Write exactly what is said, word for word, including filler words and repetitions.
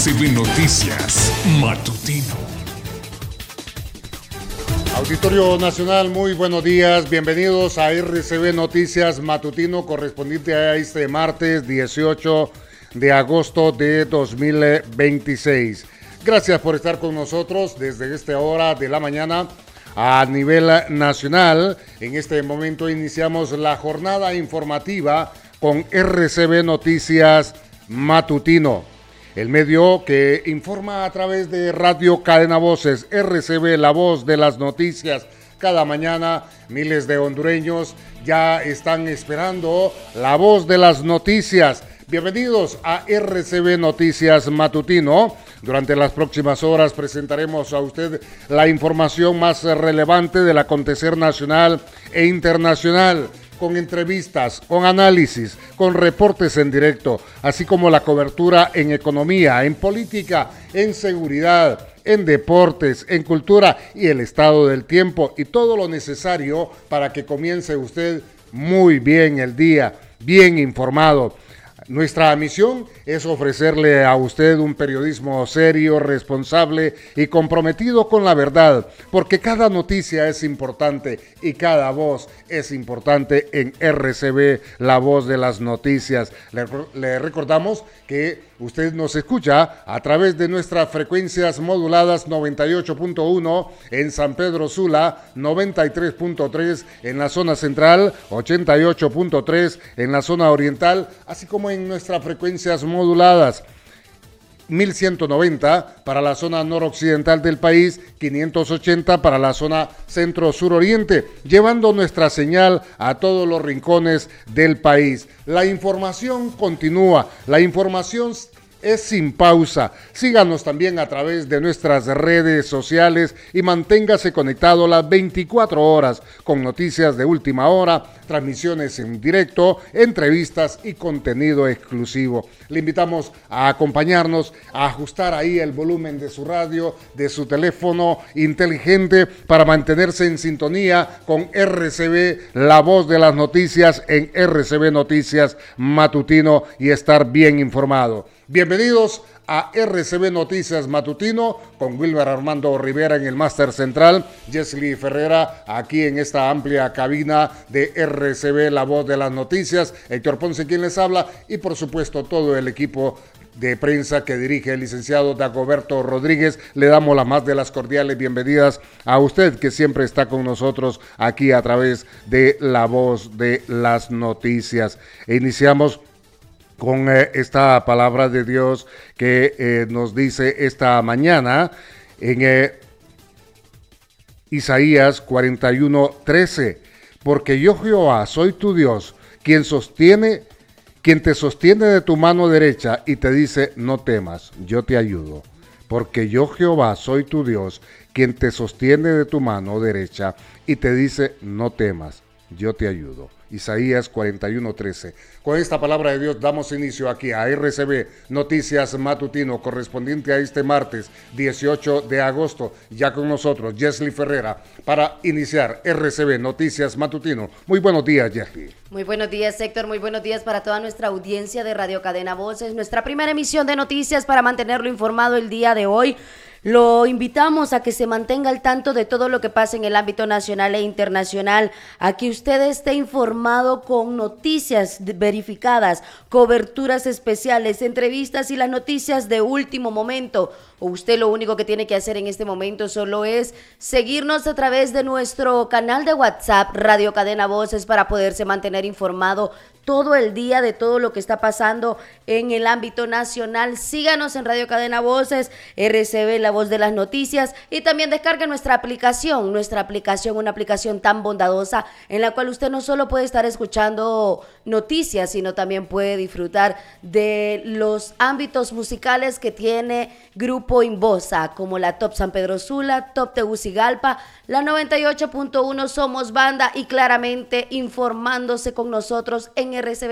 C B Noticias Matutino. Auditorio Nacional, muy buenos días, bienvenidos a R C B Noticias Matutino correspondiente a este martes dieciocho de agosto de dos mil veintiséis. Gracias por estar con nosotros desde esta hora de la mañana a nivel nacional. En este momento iniciamos la jornada informativa con R C B Noticias Matutino, el medio que informa a través de Radio Cadena Voces, R C B, la voz de las noticias. Cada mañana miles de hondureños ya están esperando la voz de las noticias. Bienvenidos a R C B Noticias Matutino. Durante las próximas horas presentaremos a usted la información más relevante del acontecer nacional e internacional, con entrevistas, con análisis, con reportes en directo, así como la cobertura en economía, en política, en seguridad, en deportes, en cultura y el estado del tiempo y todo lo necesario para que comience usted muy bien el día, bien informado. Nuestra misión es ofrecerle a usted un periodismo serio, responsable y comprometido con la verdad, porque cada noticia es importante y cada voz es importante en R C B, la voz de las noticias. Le, le recordamos que usted nos escucha a través de nuestras frecuencias moduladas noventa y ocho punto uno en San Pedro Sula, noventa y tres punto tres en la zona central, ochenta y ocho punto tres en la zona oriental, así como en nuestras frecuencias moduladas mil ciento noventa para la zona noroccidental del país, quinientos ochenta para la zona centro-suroriente, llevando nuestra señal a todos los rincones del país. La información continúa, la información es sin pausa. Síganos también a través de nuestras redes sociales y manténgase conectado las veinticuatro horas con noticias de última hora, transmisiones en directo, entrevistas y contenido exclusivo. Le invitamos a acompañarnos, a ajustar ahí el volumen de su radio, de su teléfono inteligente para mantenerse en sintonía con R C B, la voz de las noticias en R C B Noticias Matutino y estar bien informado. Bienvenidos a R C B Noticias Matutino con Wilmer Armando Rivera en el máster central, Jesly Ferrera aquí en esta amplia cabina de R C B, la voz de las noticias, Héctor Ponce quien les habla y por supuesto todo el equipo de prensa que dirige el licenciado Dagoberto Rodríguez. Le damos las más de las cordiales bienvenidas a usted que siempre está con nosotros aquí a través de la voz de las noticias. E iniciamos con eh, esta palabra de Dios que eh, nos dice esta mañana en eh, Isaías cuarenta y uno, trece, porque yo Jehová soy tu Dios, quien sostiene, quien te sostiene de tu mano derecha y te dice no temas, yo te ayudo, porque yo Jehová soy tu Dios, quien te sostiene de tu mano derecha y te dice no temas, yo te ayudo. Isaías cuarenta y uno, trece. Con esta palabra de Dios damos inicio aquí a R C B Noticias Matutino, correspondiente a este martes dieciocho de agosto. Ya con nosotros, Jesly Ferrera, para iniciar R C B Noticias Matutino. Muy buenos días, Jesly. Muy buenos días, Héctor. Muy buenos días para toda nuestra audiencia de Radio Cadena Voces. Nuestra primera emisión de noticias para mantenerlo informado el día de hoy. Lo invitamos a que se mantenga al tanto de todo lo que pasa en el ámbito nacional e internacional, a que usted esté informado con noticias verificadas, coberturas especiales, entrevistas y las noticias de último momento. O usted lo único que tiene que hacer en este momento solo es seguirnos a través de nuestro canal de WhatsApp Radio Cadena Voces para poderse mantener informado todo el día de todo lo que está pasando en el ámbito nacional. Síganos en Radio Cadena Voces, R C B, la voz de las noticias, y también descargue nuestra aplicación, nuestra aplicación, una aplicación tan bondadosa en la cual usted no solo puede estar escuchando noticias, sino también puede disfrutar de los ámbitos musicales que tiene Grupo Inbosa, como la Top San Pedro Sula, Top Tegucigalpa, la noventa y ocho punto uno Somos Banda y claramente informándose con nosotros en R C B